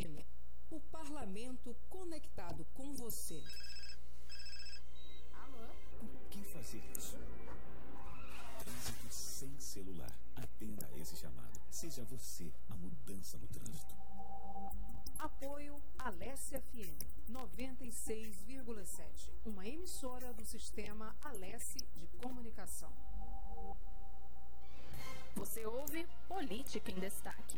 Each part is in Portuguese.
FM, o parlamento conectado com você. Alô? Por que fazer isso? Trânsito sem celular. Atenda a esse chamado. Seja você a mudança no trânsito. Apoio Alesse FM 96,7, uma emissora do sistema Alesse de comunicação. Você ouve Política em Destaque.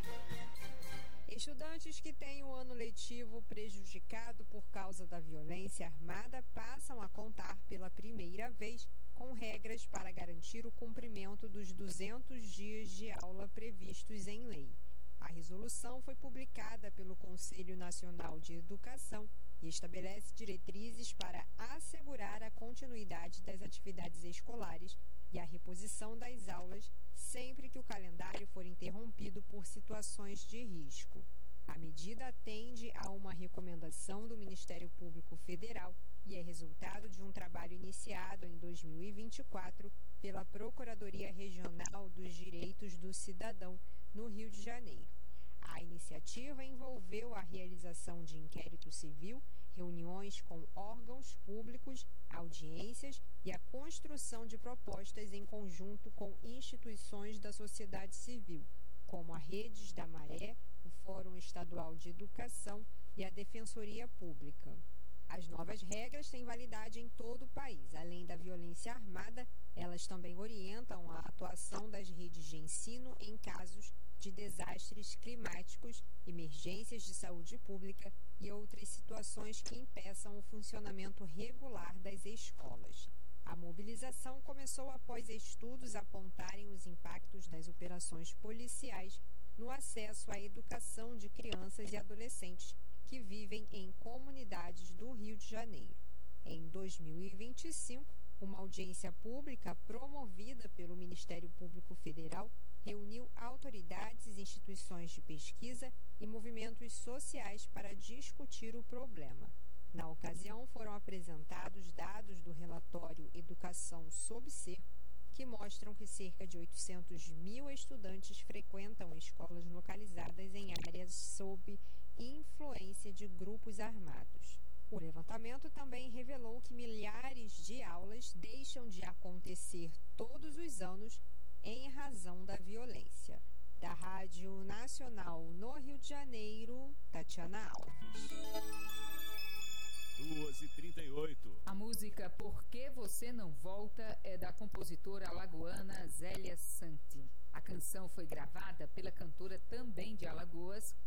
Estudantes que têm o ano letivo prejudicado por causa da violência armada passam a contar pela primeira vez com regras para garantir o cumprimento dos 200 dias de aula previstos em lei. A resolução foi publicada pelo Conselho Nacional de Educação e estabelece diretrizes para assegurar a continuidade das atividades escolares e a reposição das aulas sempre que o calendário for interrompido por situações de risco. A medida atende a uma recomendação do Ministério Público Federal e é resultado de um trabalho iniciado em 2024 pela Procuradoria Regional dos Direitos do Cidadão, no Rio de Janeiro. A iniciativa envolveu a realização de inquérito civil, reuniões com órgãos públicos, audiências e a construção de propostas em conjunto com instituições da sociedade civil, como a Redes da Maré, o Fórum Estadual de Educação e a Defensoria Pública. As novas regras têm validade em todo o país. Além da violência armada, elas também orientam a atuação das redes de ensino em casos de desastres climáticos, emergências de saúde pública e outras situações que impeçam o funcionamento regular das escolas. A mobilização começou após estudos apontarem os impactos das operações policiais no acesso à educação de crianças e adolescentes que vivem em comunidades do Rio de Janeiro. Em 2025, uma audiência pública promovida pelo Ministério Público Federal reuniu autoridades, instituições de pesquisa e movimentos sociais para discutir o problema. Na ocasião, foram apresentados dados do relatório Educação sob Cerco, que mostram que cerca de 800 mil estudantes frequentam escolas localizadas em áreas sob influência de grupos armados. O levantamento também revelou que milhares de aulas deixam de acontecer todos os anos em razão da violência. Da Rádio Nacional no Rio de Janeiro, Tatiana Alves. 2h38. A música Por Que Você Não Volta é da compositora alagoana Zélia Santi. A canção foi gravada pela cantora também de Alagoas,